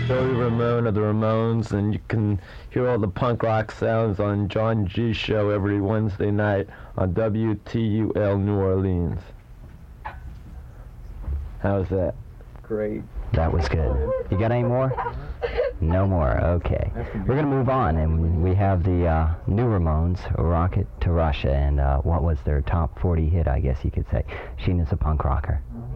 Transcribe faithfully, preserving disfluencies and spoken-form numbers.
Billy Ramone of the Ramones, and you can hear all the punk rock sounds on John G. Show every Wednesday night on W T U L New Orleans. How's that? Great. That was good. You got any more? No more. Okay. We're going to move on, and we have the uh, new Ramones, Rocket to Russia, and uh, what was their top forty hit, I guess you could say. Sheena's a punk rocker.